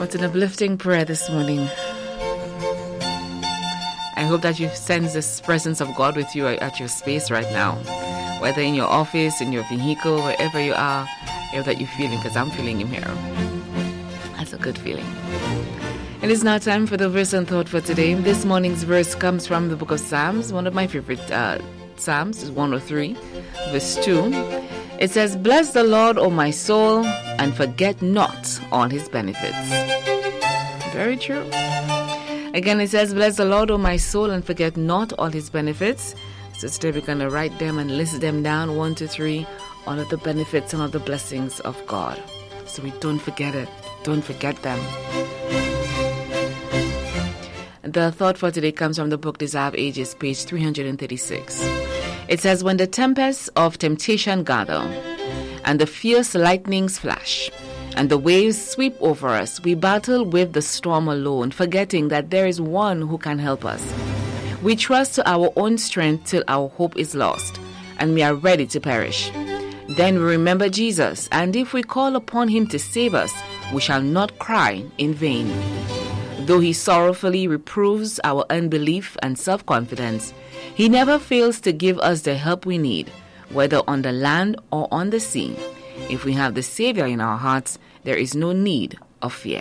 What an uplifting prayer this morning. I hope that you sense this presence of God with you at your space right now. Whether in your office, in your vehicle, wherever you are, that you feel him, because I'm feeling him here. That's a good feeling. It is now time for the verse and thought for today. This morning's verse comes from the book of Psalms. One of my favorite Psalms is 103, verse 2. It says, "Bless the Lord, O my soul, and forget not all his benefits." Very true. Again, it says, "Bless the Lord, O my soul, and forget not all his benefits." So today we're going to write them and list them down, 1 to 3, all of the benefits and all the blessings of God. So we don't forget it. Don't forget them. The thought for today comes from the book Desire of Ages, page 336. It says, "When the tempests of temptation gather, and the fierce lightnings flash, and the waves sweep over us, we battle with the storm alone, forgetting that there is one who can help us. We trust to our own strength till our hope is lost, and we are ready to perish. Then we remember Jesus, and if we call upon him to save us, we shall not cry in vain. Though he sorrowfully reproves our unbelief and self-confidence, he never fails to give us the help we need, whether on the land or on the sea. If we have the Savior in our hearts, there is no need of fear."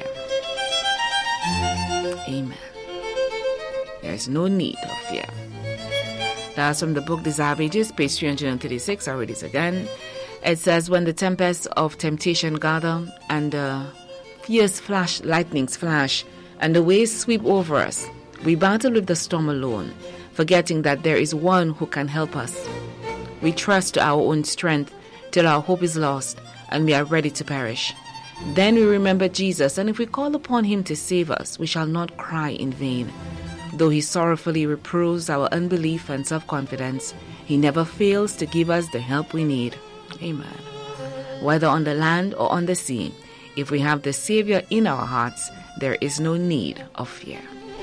Amen. There is no need of fear. That's from the book Desire of Ages, page 336. I'll read it again. It says, "When the tempests of temptation gather, and the fierce lightnings flash, and the waves sweep over us, we battle with the storm alone, forgetting that there is one who can help us. We trust to our own strength till our hope is lost, and we are ready to perish. Then we remember Jesus, and if we call upon him to save us, we shall not cry in vain. Though he sorrowfully reproves our unbelief and self-confidence, he never fails to give us the help we need." Amen. Whether on the land or on the sea, if we have the Savior in our hearts, there is no need of fear.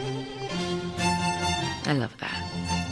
I love that.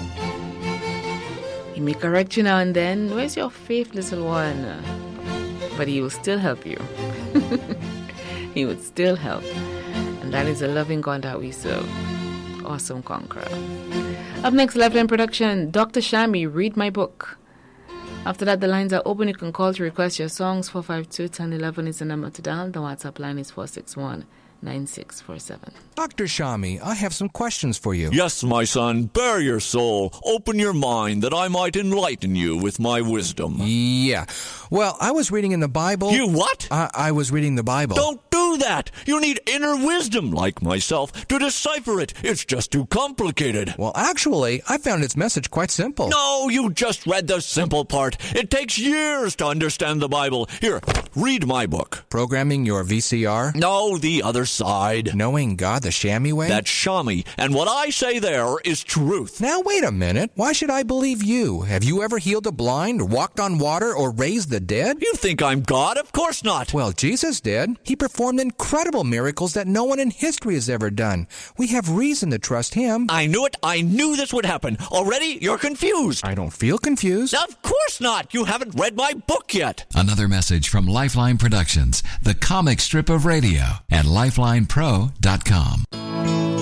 He may correct you now and then. "Where's your faith, little one?" But he will still help you. He would still help. And that is a loving God that we serve. Awesome conqueror. Up next, Lifeline Production, Dr. Shami, Read My Book. After that, the lines are open. You can call to request your songs. 452-1011 is the number to dial. The WhatsApp line is 461-9647. Dr. Shami, I have some questions for you. Yes, my son, bare your soul. Open your mind that I might enlighten you with my wisdom. Yeah. Well, I was reading in the Bible. You what? I was reading the Bible. Don't do that. You need inner wisdom, like myself, to decipher it. It's just too complicated. Well, actually, I found its message quite simple. No, you just read the simple part. It takes years to understand the Bible. Here, read my book. Programming Your VCR? No, the other side. Knowing God the Shami way? That's Shami, and what I say there is truth. Now, wait a minute. Why should I believe you? Have you ever healed a blind, walked on water, or raised the dead? You think I'm God? Of course not. Well, Jesus did. He performed incredible miracles that no one in history has ever done. We have reason to trust him. I knew it. I knew this would happen. Already, you're confused. I don't feel confused. Of course not. You haven't read my book yet. Another message from Lifeline Productions, the comic strip of radio, at lifelinepro.com.